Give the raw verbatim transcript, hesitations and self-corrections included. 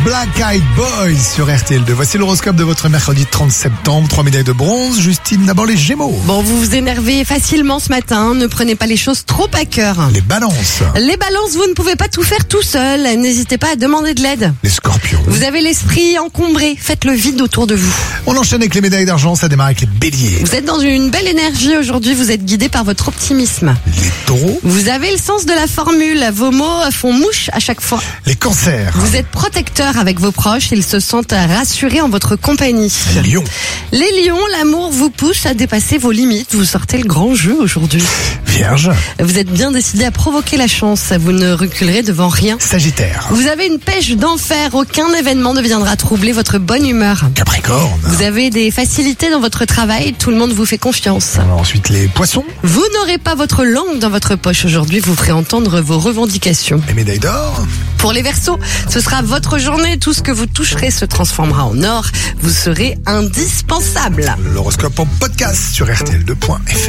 Black Eyed Boys sur R T L deux. Voici l'horoscope de votre mercredi trente septembre. Trois médailles de bronze. Justine, d'abord les Gémeaux. Bon, vous vous énervez facilement ce matin. Ne prenez pas les choses trop à cœur. Les Balances. Les Balances, vous ne pouvez pas tout faire tout seul. N'hésitez pas à demander de l'aide. Les Scorpions. Vous avez l'esprit encombré. Faites le vide autour de vous. On enchaîne avec les médailles d'argent. Ça démarre avec les Béliers. Vous êtes dans une belle énergie aujourd'hui. Vous êtes guidé par votre optimisme. Les Taureaux. Vous avez le sens de la formule. Vos mots font mouche à chaque fois. Les Cancers. Vous êtes protecteur avec vos proches. Ils se sentent rassurés en votre compagnie. Les Lions. Les Lions, l'amour vous pousse à dépasser vos limites. Vous sortez le grand jeu aujourd'hui. Vierge. Vous êtes bien décidé à provoquer la chance. Vous ne reculerez devant rien. Sagittaire. Vous avez une pêche d'enfer. Aucun événement ne viendra troubler votre bonne humeur. Capricorne. Vous avez des facilités dans votre travail. Tout le monde vous fait confiance. Alors ensuite les Poissons. Vous n'aurez pas votre langue dans votre poche aujourd'hui. Vous ferez entendre vos revendications. Les médailles d'or. Pour les Verseaux, ce sera votre journée. Tout ce que vous toucherez se transformera en or. Vous serez indispensable. L'horoscope en podcast sur R T L deux point F R.